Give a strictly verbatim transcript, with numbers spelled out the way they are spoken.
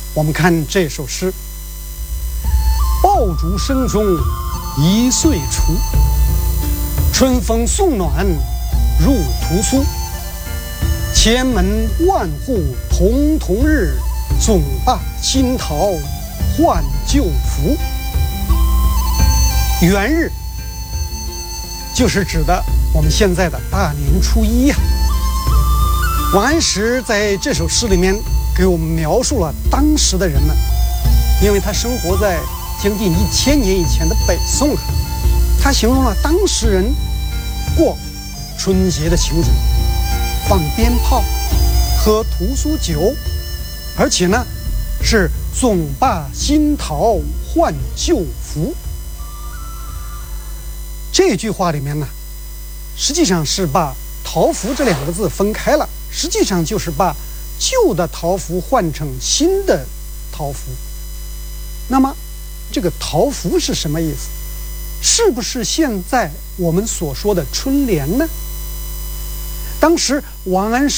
我们看这首诗：爆竹声中一岁除，春风送暖入屠苏。千门万户曈曈日，总把新桃换旧符。元日就是指的我们现在的大年初一呀、啊。王安石在这首诗里面给我们描述了当时的人们，因为他生活在将近一千年以前的北宋啊，他形容了当时人过春节的情景，放鞭炮，喝屠苏酒，而且呢是总把新桃换旧符。这句话里面呢，实际上是把桃符这两个字分开了，实际上就是把旧的桃符换成新的桃符。那么这个桃符是什么意思？是不是现在我们所说的春联呢？当时王安石